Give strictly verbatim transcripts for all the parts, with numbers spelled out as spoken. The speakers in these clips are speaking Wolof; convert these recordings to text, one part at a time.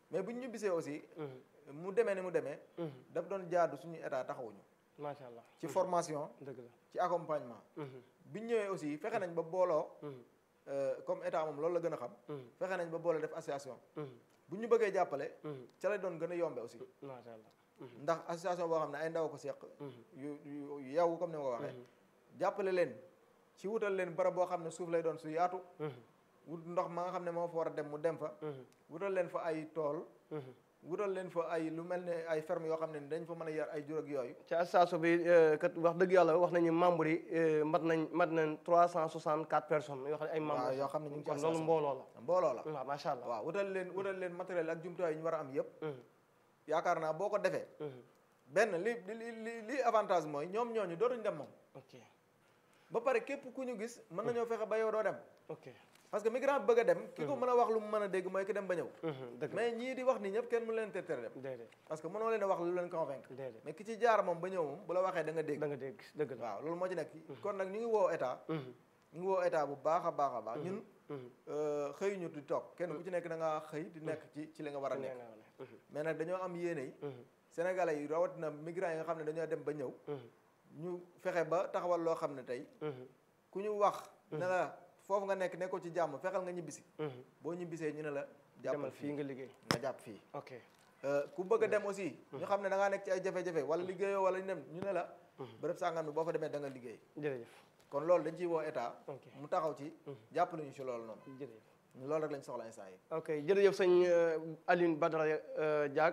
mais bu ñu ñibbisee aussi mu demee ni mu demee daf doon jaadu suñu état taxawuñu macha allah ci formation dëgg la ci accompagnement bi ñu ñëwee aussi fexe nañ ba booloo comme état moom loolu la gën a xam fexe nañ ba booloo def association bu ñu bëggee jàppale ca la doon gën a yombe aussi macha allah ndax association boo xam ne ay ndaw ko seq yu yu yow comme ni ma ko waxee jàppale leen ci wutal leen barab boo xam ne suuf lay doon su yaatu wut ndox ma nga xam ne moo fa war a dem mu dem fa wutal leen fa ay tool wutal leen fa ay lu mel ne ay ferme yoo xam ne dañ fa mën a yar ay jur ak yooyu ci association bi kat wax dëgg yàlla wax nañu membres yi mat nañ mat nañ trois cent soixante quatre personnes yoo xam ne ay membres yoo xam ne ñu ngi ci kon loolu mbooloo la mbooloo la waaw macha allah waaw wutal leen wutal leen matériel ak jumtuwaay yi ñu war a am yëpp yaakaar naa boo ko defee benn li li li li avantage mooy ñoom ñooñu dootuñ dem moom ok ba pare képp ku ñu gis mën nañoo fexe ba yow doo dem ok parce que migrant bëgg a dem ki ko mën a wax lu mu mën a dégg mooy ki dem ba ñëw dëgg mais ñii di wax nii ñëpp kenn mënu leen tere dem déedéet parce que mënoo leen a wax lu leen convaincre déedéet mais ki ci jaar moom ba ñëw moom bu la waxee da nga dégg da nga dégg dëgg la waaw loolu moo ci nekk kon nag ñu ngi woo état ñu ngi woo état bu baax a baax a baax ñun xëyuñu di toog kenn ku ci nekk da nga xëy di nekk ci ci li nga war a nekk mais nag dañoo am yéene yi sénégalais yi rawatina migrants yi nga xam ne dañoo dem ba ñëw ñu fexe ba taxawal loo xam ne tey ku ñu wax ne la foofu nga nekk nekkoo ci jàmm fexeel nga ñibbisi boo ñibbisee ñu ne la jàppal fii nga liggéey nga jàpp fii ok ku bëgg a dem aussi ñu xam ne da ngaa nekk ci ay jafe-jafe wala liggéeyoo wala ñu dem ñu ne la bërëb sàngam bi boo fa demee da nga liggéey jërëjëf kon loolu dañ ciy woo état ok mu taxaw ci jàppale ñu ci loolu noonu jërëjëf loolu rek lañ soxla instant yi ok jërëjëf sëñ Alioune Badara Diack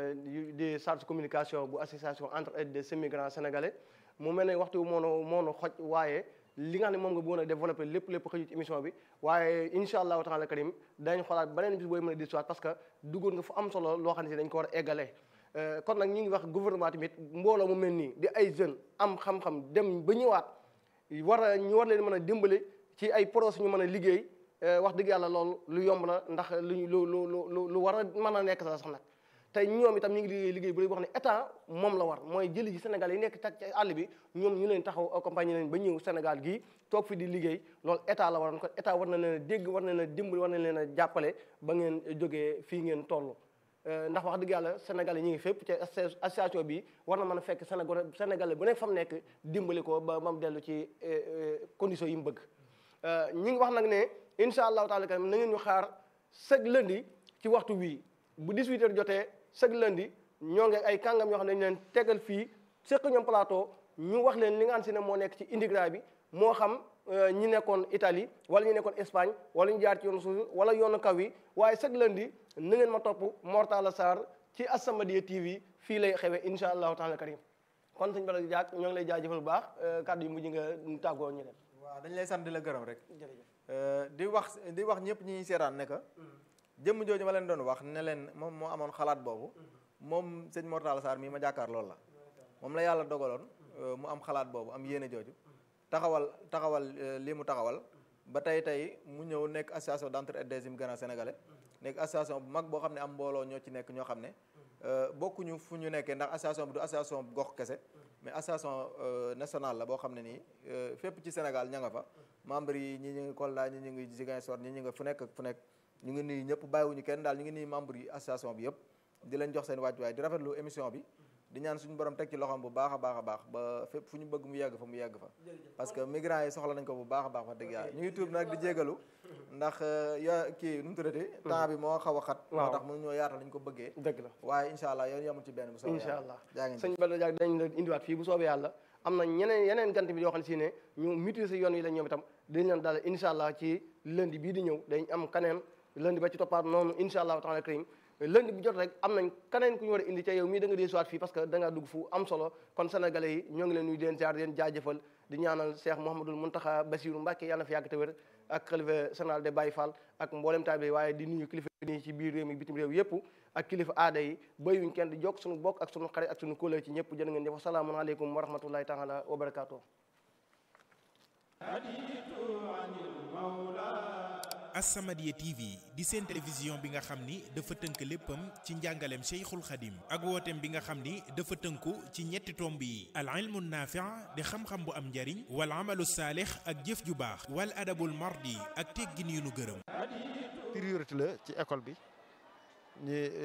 di chargé communication bu association Entraide des migrants sénégalais mu mel ne waxtu moo nu moo nu xoj waaye li nga xam ne moom nga bëggoon a développé lépp lépp xëju ci émission bi waaye incha allahu taala karim dañ xoolaat beneen bis booy mën a di parce que duggoon nga fu am solo loo xam ne si dañ ko war a eggale kon nag ñi ngi wax gouvernement tamit mbooloo mu mel nii di ay jeunes am xam-xam dem ba ñëwaat war a ñu war leen mën a dimbali ci ay projets ñu mën a liggéey wax dëgg yàlla loolu lu yomb la ndax lu lu lu lu lu war a mën a nekk sax nag tey ñoom itam ñu ngi liggéey liggéey bu lay wax ne état moom la war mooy jëli ji Sénégal yi nekk tak ci àll bi ñoom ñu leen taxaw accompagner leen ba ñëw Sénégal gii toog fi di liggéey loolu état la waroon kon état war na leen a dégg war na leen a dimbali war na leen a jàppale ba ngeen jógee fii ngeen toll ndax wax dëgg yàlla Sénégal yi ñu ngi fépp ci association bi war na mën a fekk Sénégal Sénégalais bu nekk fa mu nekk dimbali ko ba ba mu dellu ci conditions yi mu bëgg ñi ngi wax nag ne incha allahu taala na ngeen ñu xaar chaque lundi ci waxtu wii bu dix-huit heures jotee chaque lundi ñoo ngi ay kàngam yoo xam ne dañu leen tegal fii seq ñoom plateau ñu wax leen li nga xam si ne moo nekk ci immigrant bi moo xam ñi nekkoon Italie wala ñi nekkoon Espagne wala ñu jaar ci yoonu suuf wala yoonu kaw yi waaye chaque lundi na ngeen ma topp Mor Talla Sarr ci As-Samadiyya T V fii lay xewee incha allahu taala karim kon sëñ Badara Diack ñoo ngi lay jaajëfal bu baax kàddu yi mujj nga tàggoo ñu dem. waaw dañ lay sant di la gërëm rek. jërëjëf di wax di wax ñëpp ñi seetaan ne que jëmm jooju ma leen doon wax ne leen moom moo amoon xalaat boobu moom sëñ Mor Talla Sarr mii ma jàkkaar loolu la moom la yàlla dogaloon mu am xalaat boobu am yéene jooju taxawal taxawal lii mu taxawal ba tey tey mu ñëw nekk association d'entraide des migrants sénégalais nekk association bu mag boo xam ne am mbooloo ñoo ci nekk ñoo xam ne bokkuñu fu ñu nekkee ndax association bi du association gox kese mais association nationale la boo xam ne nii fépp ci Sénégal ña nga fa membres yi ñi ñu ngi Kolda ñi ñu ngi Ziguinchor ñi ñu ngi fu nekk fu nekk ñu ngi nii ñëpp bàyyiwuñu kenn daal ñu ngi nii membres yi association bi yëpp di leen jox seen wàccuwaay di rafetlu émission bi di ñaan suñu borom teg ci loxoom bu baax a baax a baax ba fépp fu ñu bëgg mu yegg fa mu yegg fa parce que migrants yi soxla nañ ko bu baax a baax wax dëgg yàlla ñu ngi tuub nag di jégalu ndax ya kii nu mu tuddati temps bi moo xaw a xat moo tax mënu ñoo yaatal lañ ko bëggee dëgg la waaye incha allah yoon yamul ci benn bu soobee incha allah jaa ngeen sëñ Badara Diack dañ la indiwaat fii bu soobee yàlla am na ñeneen yeneen gant bi yoo xam ne si ne ñu maîtriser yoon yi la ñoom itam dañ leen daal incha allah ci lundi bii di ñëw dañ am kaneen lundi ba ci toppaat noonu incha allah taala karim lundi bu jot rek am nañ keneen ku ñu war a indi ca yow mii da nga dee soit fii parce que da ngaa dugg fu am solo kon sénégalais yi ñoo ngi leen nuyu di leen ziar di leen jaajëfal di ñaanal Cheikh Mouhamadoul Mountakha Bassirou Mbacké yàlla na fi yàgg te wér ak xalifa général de Baye Fall ak mboolem taalibe waaye di nuyu kilifa nii ci biir réew mi bitim réew yëpp ak kilifa aada yi bayuñ kenn di jokk suñu bokk ak suñu xarit ak suñu kóolee ci ñëpp jërë ngeen jëf assalaamu aleykum wa rahmatullahi taala wa barakatuh As-Samadiyya T V di seen télévision bi nga xam ni dafa tënk léppam ci njàngaleem Cheikhul Khadim ak wooteem bi nga xam ni dafa tënku ci ñetti tomb yi al ilmu naafi' di xam-xam bu am njariñ wal amalu saalix ak jëf ju baax wal adabul mardi ak teggin yu nu gërëm priorité la ci école bi ñi